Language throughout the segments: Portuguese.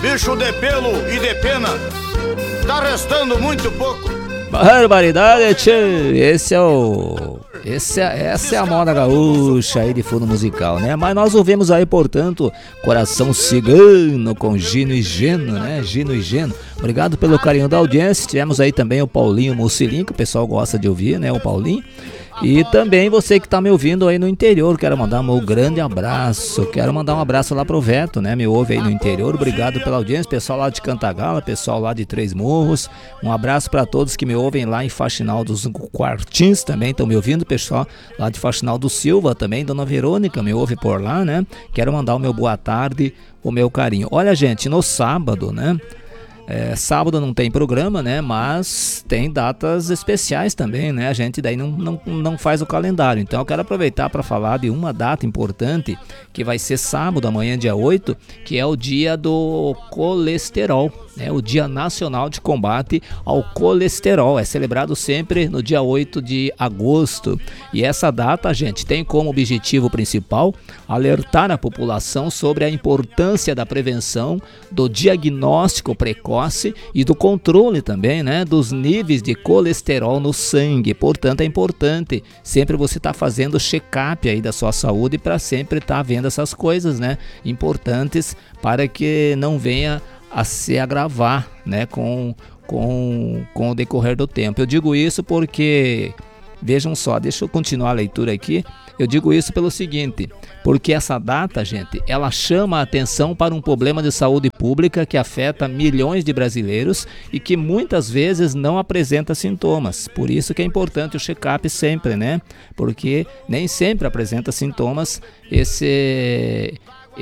Bicho de pelo e de pena, tá restando muito pouco. Barbaridade, tchê. Essa é a moda gaúcha aí de fundo musical, né? Mas nós ouvimos aí, portanto, Coração Cigano com Gino e Geno, né? Gino e Geno. Obrigado pelo carinho da audiência. Tivemos aí também o Paulinho Mucilim, que o pessoal gosta de ouvir, né? O Paulinho. E também você que está me ouvindo aí no interior, quero mandar um grande abraço. Quero mandar um abraço lá pro Veto, né? Me ouve aí no interior. Obrigado pela audiência, pessoal lá de Cantagala, pessoal lá de Três Morros. Um abraço para todos que me ouvem lá em Faxinal dos Quartins também estão me ouvindo, pessoal lá de Faxinal do Silva também, Dona Verônica me ouve por lá, né? Quero mandar o meu boa tarde, o meu carinho. Olha, gente, no sábado, né? Sábado não tem programa, né? Mas tem datas especiais também, né? A gente daí não faz o calendário. Então eu quero aproveitar para falar de uma data importante que vai ser sábado, amanhã, dia 8, que é o dia do colesterol. O Dia Nacional de Combate ao Colesterol. É celebrado sempre no dia 8 de agosto. E essa data, gente, tem como objetivo principal alertar a população sobre a importância da prevenção, do diagnóstico precoce e do controle também, né, dos níveis de colesterol no sangue. Portanto, é importante sempre você estar fazendo check-up aí da sua saúde para sempre estar vendo essas coisas, né, importantes para que não venha a se agravar, né, com o decorrer do tempo. Eu digo isso porque, vejam só, deixa eu continuar a leitura aqui. Eu digo isso pelo seguinte, porque essa data, gente, ela chama a atenção para um problema de saúde pública que afeta milhões de brasileiros e que muitas vezes não apresenta sintomas. Por isso que é importante o check-up sempre, né? Porque nem sempre apresenta sintomas esse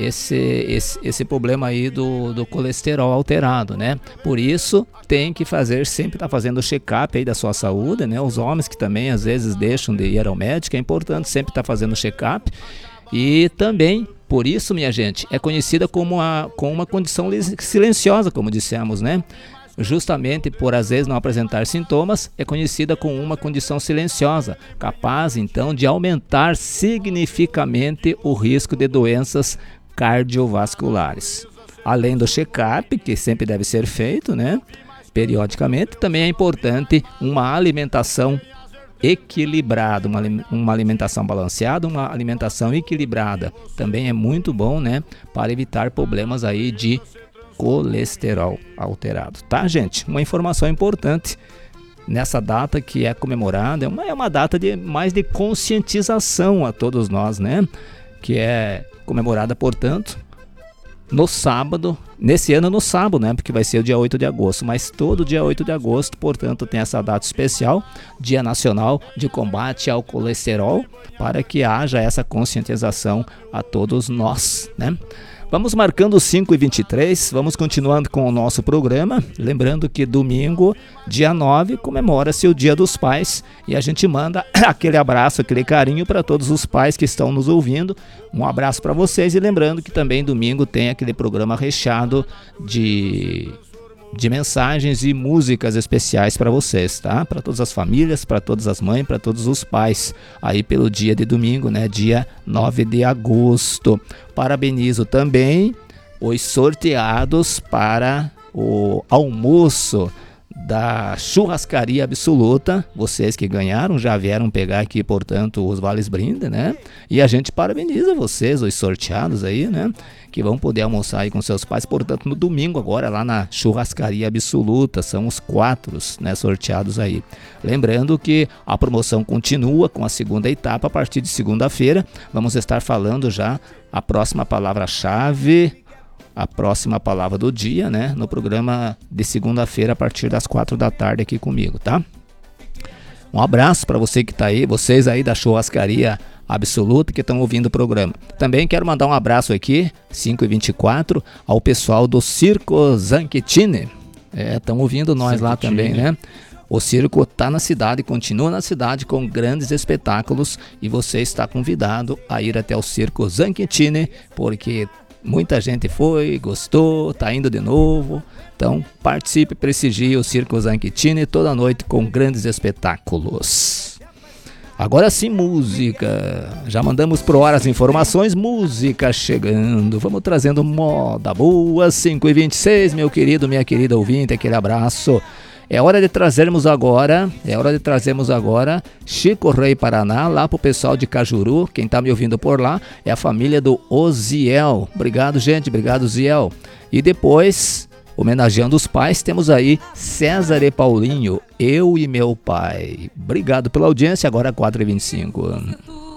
problema aí do colesterol alterado, né? Por isso tem que sempre estar fazendo o check-up aí da sua saúde, né? Os homens que também às vezes deixam de ir ao médico, é importante sempre estar fazendo o check-up. E também, por isso, minha gente, é conhecida como uma condição silenciosa, como dissemos, né? Justamente por às vezes não apresentar sintomas, é conhecida como uma condição silenciosa, capaz então de aumentar significativamente o risco de doenças cardiovasculares. Além do check-up, que sempre deve ser feito, né, periodicamente, também é importante uma alimentação equilibrada, uma alimentação balanceada, uma alimentação equilibrada. Também é muito bom, né, para evitar problemas aí de colesterol alterado, tá, gente? Uma informação importante nessa data que é comemorada, é uma data mais de conscientização a todos nós, né? Que é comemorada, portanto, no sábado, nesse ano no sábado, né? Porque vai ser o dia 8 de agosto, mas todo dia 8 de agosto, portanto, tem essa data especial, Dia Nacional de Combate ao Colesterol, para que haja essa conscientização a todos nós, né? Vamos marcando 5h23, vamos continuando com o nosso programa, lembrando que domingo, dia 9, comemora-se o Dia dos Pais e a gente manda aquele abraço, aquele carinho para todos os pais que estão nos ouvindo, um abraço para vocês e lembrando que também domingo tem aquele programa recheado de mensagens e músicas especiais para vocês, tá? Para todas as famílias, para todas as mães, para todos os pais, aí pelo dia de domingo, né? Dia 9 de agosto. Parabenizo também os sorteados para o almoço da Churrascaria Absoluta. Vocês que ganharam já vieram pegar aqui, portanto, os vales brinde, né? E a gente parabeniza vocês, os sorteados aí, né? Que vão poder almoçar aí com seus pais, portanto, no domingo agora, lá na Churrascaria Absoluta, são os 4, né, sorteados aí. Lembrando que a promoção continua com a segunda etapa, a partir de segunda-feira, vamos estar falando já a próxima palavra-chave, a próxima palavra do dia, né, no programa de segunda-feira, a partir das 4 da tarde aqui comigo, tá? Um abraço para você que tá aí, vocês aí da Churrascaria Absoluta que estão ouvindo o programa. Também quero mandar um abraço aqui, 5h24, ao pessoal do Circo Zanchettini. Estão ouvindo nós lá também, né? O circo está na cidade, continua na cidade com grandes espetáculos e você está convidado a ir até o Circo Zanchettini, porque muita gente foi, gostou, está indo de novo. Então participe, prestigie o Circo Zanchettini toda noite com grandes espetáculos. Agora sim, música. Já mandamos pro ar as informações, música chegando. Vamos trazendo moda boa, 5h26, meu querido, minha querida ouvinte, aquele abraço. É hora de trazermos agora Chico Rei Paraná, lá pro pessoal de Cajuru. Quem tá me ouvindo por lá é a família do Oziel. Obrigado, gente, obrigado, Ziel. E depois, homenageando os pais, temos aí César e Paulinho, Eu e Meu Pai. Obrigado pela audiência, agora 4h25.